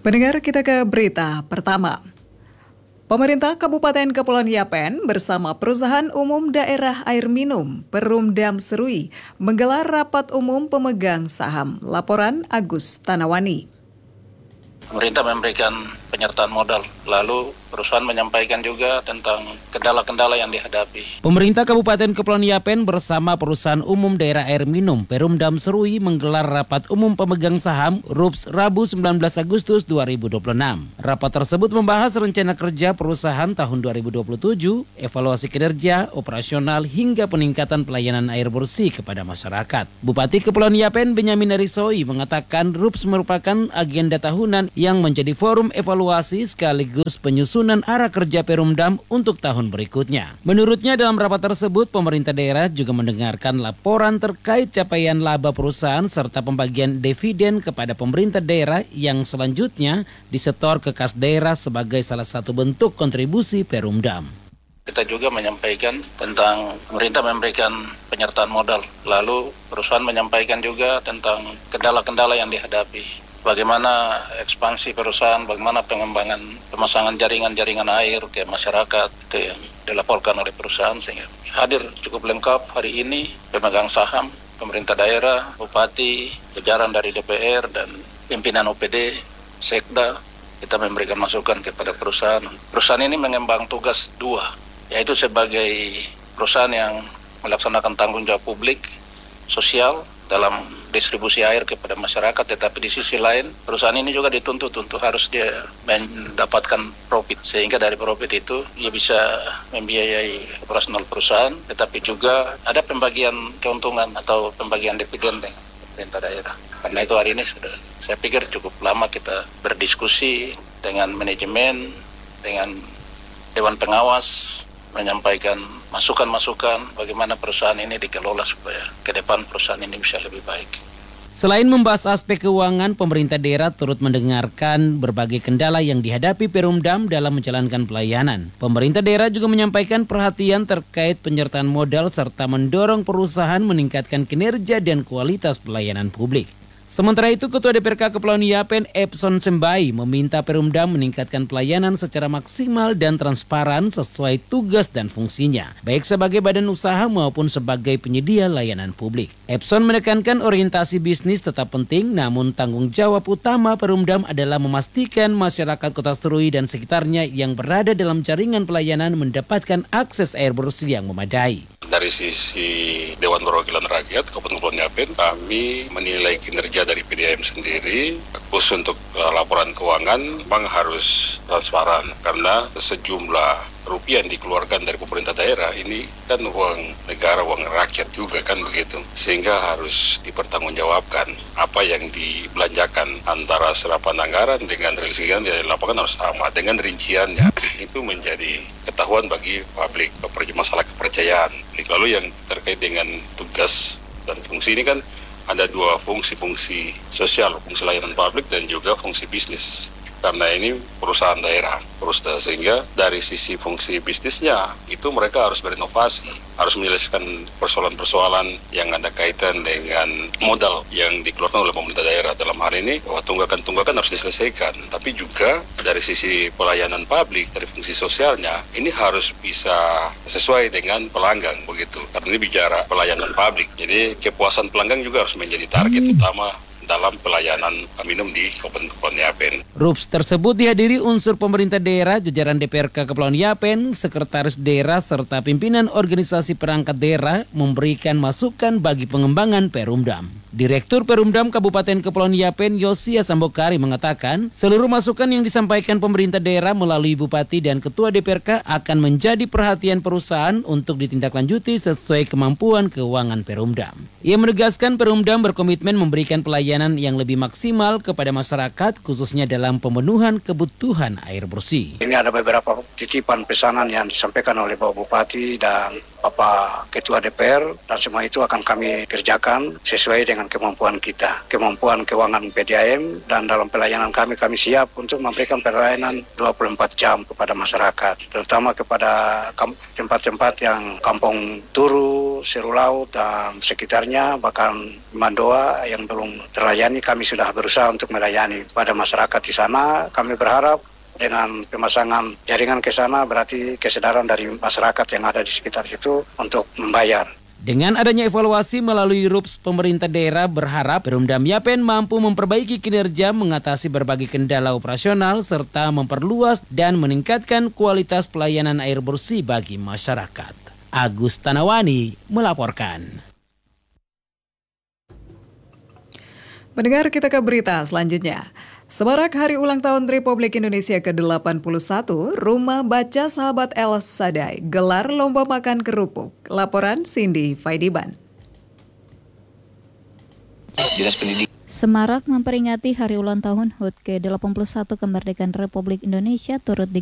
Pendengar, kita ke berita pertama. Pemerintah Kabupaten Kepulauan Yapen bersama Perusahaan Umum Daerah Air Minum Perumdam Serui menggelar rapat umum pemegang saham. Laporan Agus Tanawani. Pemerintah memberikan penyertaan modal, lalu perusahaan menyampaikan juga tentang kendala-kendala yang dihadapi. Pemerintah Kabupaten Kepulauan Yapen bersama Perusahaan Umum Daerah Air Minum Perumdam Serui menggelar rapat umum pemegang saham RUPS Rabu 19 Agustus 2026. Rapat tersebut membahas rencana kerja perusahaan tahun 2027, evaluasi kinerja, operasional, hingga peningkatan pelayanan air bersih kepada masyarakat. Bupati Kepulauan Yapen Benyamin Arisoi mengatakan RUPS merupakan agenda tahunan yang menjadi forum evaluasi sekaligus penyusunan arah kerja Perumdam untuk tahun berikutnya. Menurutnya dalam rapat tersebut, pemerintah daerah juga mendengarkan laporan terkait capaian laba perusahaan serta pembagian dividen kepada pemerintah daerah yang selanjutnya disetor ke kas daerah sebagai salah satu bentuk kontribusi Perumdam. Kita juga menyampaikan tentang pemerintah memberikan penyertaan modal, lalu perusahaan menyampaikan juga tentang kendala-kendala yang dihadapi. Bagaimana ekspansi perusahaan, bagaimana pengembangan pemasangan jaringan-jaringan air ke masyarakat, itu yang dilaporkan oleh perusahaan, sehingga hadir cukup lengkap hari ini pemegang saham, pemerintah daerah, bupati, jajaran dari DPR dan pimpinan OPD, Sekda. Kita memberikan masukan kepada perusahaan. Perusahaan ini mengembang tugas dua, yaitu sebagai perusahaan yang melaksanakan tanggung jawab publik, sosial, dalam distribusi air kepada masyarakat, tetapi di sisi lain perusahaan ini juga dituntut untuk harus dia mendapatkan profit, sehingga dari profit itu dia bisa membiayai operasional perusahaan, tetapi juga ada pembagian keuntungan atau pembagian dividen dengan pemerintah daerah. Karena itu hari ini saya pikir cukup lama kita berdiskusi dengan manajemen, dengan Dewan Pengawas, menyampaikan masukan-masukan bagaimana perusahaan ini dikelola supaya ke depan perusahaan ini bisa lebih baik. Selain membahas aspek keuangan, pemerintah daerah turut mendengarkan berbagai kendala yang dihadapi Perumdam dalam menjalankan pelayanan. Pemerintah daerah juga menyampaikan perhatian terkait penyertaan modal serta mendorong perusahaan meningkatkan kinerja dan kualitas pelayanan publik. Sementara itu, Ketua DPRK Kepulauan Yapen Epson Sembai meminta Perumdam meningkatkan pelayanan secara maksimal dan transparan sesuai tugas dan fungsinya, baik sebagai badan usaha maupun sebagai penyedia layanan publik. Epson menekankan orientasi bisnis tetap penting, namun tanggung jawab utama Perumdam adalah memastikan masyarakat Kota Serui dan sekitarnya yang berada dalam jaringan pelayanan mendapatkan akses air bersih yang memadai. Dari sisi Dewan Perwakilan Rakyat Kabupaten Kepulauan Yapen, kami menilai kinerja dari PDAM sendiri, khusus untuk laporan keuangan, memang harus transparan. Karena sejumlah rupiah yang dikeluarkan dari pemerintah daerah ini kan uang negara, uang rakyat juga kan begitu. Sehingga harus dipertanggungjawabkan apa yang dibelanjakan antara serapan anggaran dengan realisasikan yang dilaporkan harus sama dengan rinciannya. Itu menjadi ketahuan bagi publik, masalah kepercayaan. Lalu yang terkait dengan tugas dan fungsi ini kan ada dua fungsi sosial, fungsi layanan publik dan juga fungsi bisnis. Karena ini perusahaan daerah, sehingga dari sisi fungsi bisnisnya itu mereka harus berinovasi, harus menyelesaikan persoalan-persoalan yang ada kaitan dengan modal yang dikeluarkan oleh pemerintah daerah. Dalam hal ini bahwa tunggakan harus diselesaikan, tapi juga dari sisi pelayanan publik, dari fungsi sosialnya ini harus bisa sesuai dengan pelanggan begitu. Karena ini bicara pelayanan publik, jadi kepuasan pelanggan juga harus menjadi target utama dalam pelayanan minum di Kabupaten Kepulauan Yapen. RUPS tersebut dihadiri unsur pemerintah daerah, jajaran DPRK Kepulauan Yapen, sekretaris daerah, serta pimpinan organisasi perangkat daerah memberikan masukan bagi pengembangan Perumdam. Direktur Perumdam Kabupaten Kepulauan Yapen Yosia Sambokari mengatakan, seluruh masukan yang disampaikan pemerintah daerah melalui Bupati dan Ketua DPRK akan menjadi perhatian perusahaan untuk ditindaklanjuti sesuai kemampuan keuangan Perumdam. Ia menegaskan Perumdam berkomitmen memberikan pelayanan yang lebih maksimal kepada masyarakat, khususnya dalam pemenuhan kebutuhan air bersih. Ini ada beberapa titipan pesanan yang disampaikan oleh Bapak Bupati dan Bapak Ketua DPR, dan semua itu akan kami kerjakan sesuai dengan dengan kemampuan kita, kemampuan keuangan PDAM, dan dalam pelayanan kami siap untuk memberikan pelayanan 24 jam kepada masyarakat, terutama kepada tempat-tempat yang Kampung Turu, Seru Laut, dan sekitarnya, bahkan Mandoa yang belum terlayani. Kami sudah berusaha untuk melayani pada masyarakat di sana. Kami berharap dengan pemasangan jaringan ke sana berarti kesadaran dari masyarakat yang ada di sekitar situ untuk membayar. Dengan adanya evaluasi melalui RUPS, pemerintah daerah berharap Perumdam Yapen mampu memperbaiki kinerja, mengatasi berbagai kendala operasional, serta memperluas dan meningkatkan kualitas pelayanan air bersih bagi masyarakat. Agus Tanawani melaporkan. Pendengar, kita ke berita selanjutnya. Semarak Hari Ulang Tahun Republik Indonesia ke-81, Rumah Baca Sahabat El Sadai gelar lomba makan kerupuk. Laporan Cindy Faidiban. Semarak memperingati Hari Ulang Tahun HUT ke-81 Kemerdekaan Republik Indonesia turut